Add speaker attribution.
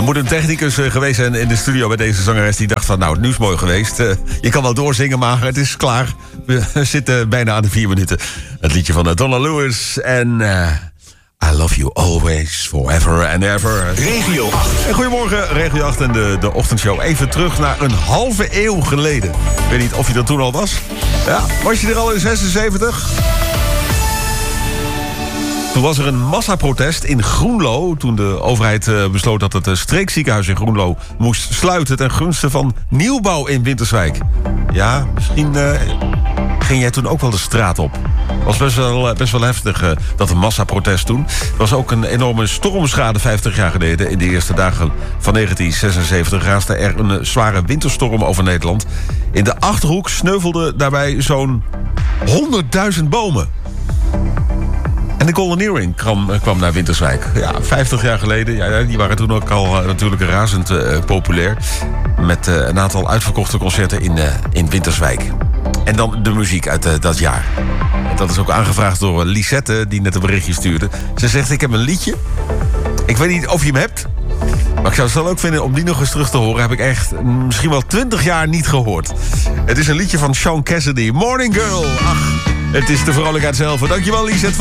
Speaker 1: Er moet een technicus geweest zijn in de studio bij deze zangeres die dacht van, nou, het nieuws is mooi geweest. Je kan wel doorzingen, maar het is klaar. We zitten bijna aan de 4 minuten. Het liedje van Donna Lewis en I Love You Always, Forever and Ever.
Speaker 2: Regio 8.
Speaker 1: En goedemorgen, Regio 8 en de ochtendshow. Even terug naar een halve eeuw geleden. Ik weet niet of je dat toen al was. Ja, was je er al in 76? Toen was er een massaprotest in Groenlo, toen de overheid besloot dat het streekziekenhuis in Groenlo moest sluiten ten gunste van nieuwbouw in Winterswijk. Ja, misschien ging jij toen ook wel de straat op. Het was best wel heftig, dat een massaprotest toen. Er was ook een enorme stormschade 50 jaar geleden. In de eerste dagen van 1976 raasde er een zware winterstorm over Nederland. In de Achterhoek sneuvelden daarbij zo'n 100.000 bomen. En de Golden Earring kwam naar Winterswijk. Ja, 50 jaar geleden. Ja, die waren toen ook al natuurlijk razend populair. Met een aantal uitverkochte concerten in Winterswijk. En dan de muziek uit dat jaar. En dat is ook aangevraagd door Lisette, die net een berichtje stuurde. Ze zegt, ik heb een liedje. Ik weet niet of je hem hebt. Maar ik zou het wel leuk vinden om die nog eens terug te horen. Heb ik echt misschien wel 20 jaar niet gehoord. Het is een liedje van Sean Cassidy. Morning Girl. Ach, het is de vrolijkheid zelf. Dankjewel, Lisette.